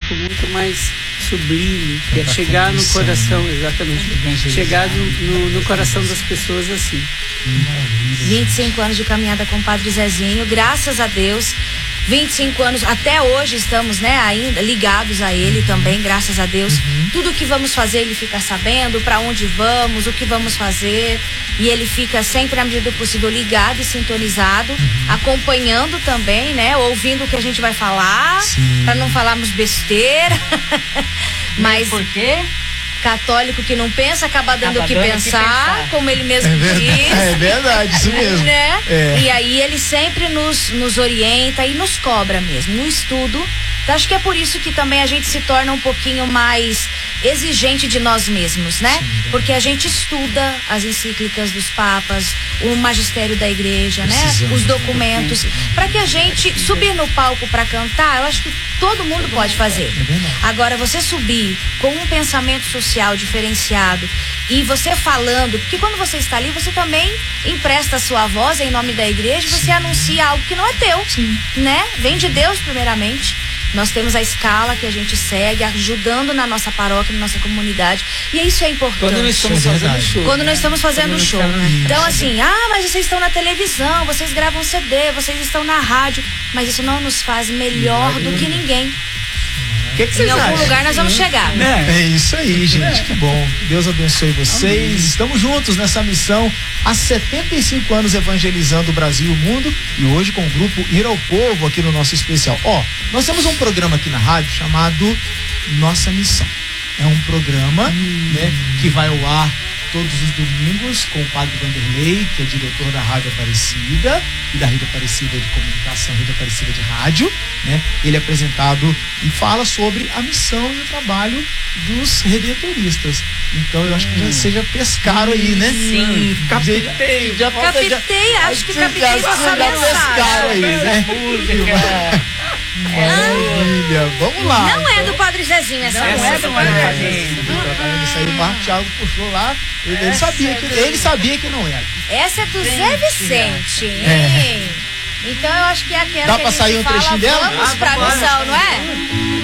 muito mais sublime, que é chegar no coração, exatamente, chegar no coração das pessoas assim. 25 anos de caminhada com o Padre Zezinho, graças a Deus. 25 anos, até hoje estamos, né, ainda ligados a ele também, graças a Deus. Tudo que vamos fazer ele fica sabendo, para onde vamos, o que vamos fazer, e ele fica sempre, na medida do possível, ligado e sintonizado, acompanhando também, né, ouvindo o que a gente vai falar, para não falarmos besteira. Mas por quê? Católico que não pensa acaba dando o que pensar, como ele mesmo diz. É verdade, isso mesmo. Né? E aí ele sempre nos orienta e nos cobra mesmo, no estudo. Então acho que é por isso que também a gente se torna um pouquinho mais exigente de nós mesmos, né? Porque a gente estuda as encíclicas dos papas, o magistério da igreja, né? Os documentos, para que a gente subir no palco para cantar, eu acho que todo mundo pode fazer. Agora, você subir com um pensamento social diferenciado e você falando, porque quando você está ali, você também empresta a sua voz em nome da igreja, você anuncia algo que não é teu, né? Vem de Deus primeiramente. Nós temos a escala que a gente segue, ajudando na nossa paróquia, na nossa comunidade. E isso é importante. Quando nós estamos fazendo show. Quando nós estamos fazendo show. Então, assim, mas vocês estão na televisão, vocês gravam CD, vocês estão na rádio. Mas isso não nos faz melhor do que ninguém. Em algum lugar nós vamos chegar. É isso aí, gente, que bom. Deus abençoe vocês. Amém. Estamos juntos nessa missão há 75 anos evangelizando o Brasil e o mundo, e hoje com o grupo Ir ao Povo aqui no nosso especial. Nós temos um programa aqui na rádio chamado Nossa Missão. É um programa, né, que vai ao ar todos os domingos com o Padre Vanderlei, que é diretor da Rádio Aparecida e da Rede Aparecida de Comunicação, Rede Aparecida de Rádio, né? Ele é apresentado e fala sobre a missão e o trabalho dos redentoristas. Então eu acho que vocês já pescaram aí, né? Sim, captei. Acho que captei essa mensagem. Aí, né? Maravilha, vamos lá. Não é do Padre Zezinho essa música. Não é do Padre Zezinho. Isso aí o Marco Thiago puxou lá. Ele sabia que não era. Essa é do Zé Vicente, hein? Então eu acho que é aquela Dá que pra a gente sair um fala, trechinho dela? vamos pra missão, não é?